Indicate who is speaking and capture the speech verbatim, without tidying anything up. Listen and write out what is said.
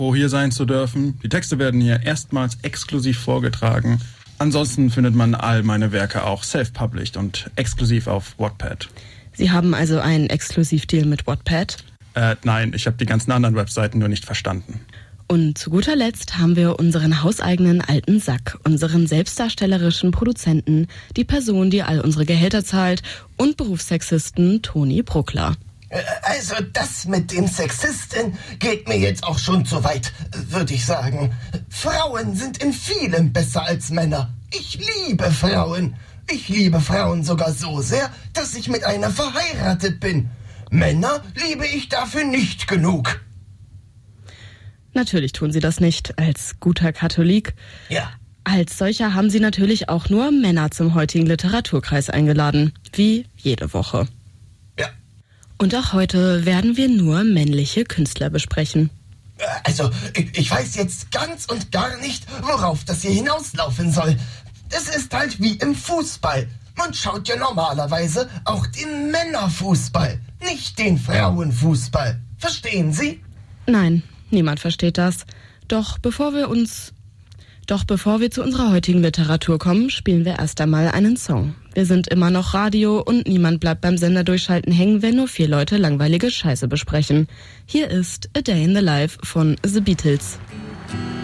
Speaker 1: froh, hier sein zu dürfen. Die Texte werden hier erstmals exklusiv vorgetragen. Ansonsten findet man all meine Werke auch self-published und exklusiv auf Wattpad.
Speaker 2: Sie haben also einen Exklusivdeal mit Wattpad?
Speaker 1: Äh, nein, ich habe die ganzen anderen Webseiten nur nicht verstanden.
Speaker 2: Und zu guter Letzt haben wir unseren hauseigenen alten Sack, unseren selbstdarstellerischen Produzenten, die Person, die all unsere Gehälter zahlt, und Berufssexisten Toni Bruckler.
Speaker 3: Also das mit dem Sexisten geht mir jetzt auch schon zu weit, würde ich sagen. Frauen sind in vielem besser als Männer. Ich liebe Frauen. Ich liebe Frauen sogar so sehr, dass ich mit einer verheiratet bin. Männer liebe ich dafür nicht genug.
Speaker 2: Natürlich tun Sie das nicht, als guter Katholik.
Speaker 3: Ja.
Speaker 2: Als solcher haben Sie natürlich auch nur Männer zum heutigen Literaturkreis eingeladen, wie jede Woche.
Speaker 3: Ja.
Speaker 2: Und auch heute werden wir nur männliche Künstler besprechen.
Speaker 3: Also, ich, ich weiß jetzt ganz und gar nicht, worauf das hier hinauslaufen soll. Es ist halt wie im Fußball. Man schaut ja normalerweise auch den Männerfußball, nicht den Frauenfußball. Verstehen Sie?
Speaker 2: Nein, niemand versteht das. Doch bevor wir uns... Doch bevor wir zu unserer heutigen Literatur kommen, spielen wir erst einmal einen Song. Wir sind immer noch Radio und niemand bleibt beim Sender durchschalten hängen, wenn nur vier Leute langweilige Scheiße besprechen. Hier ist A Day in the Life von The Beatles.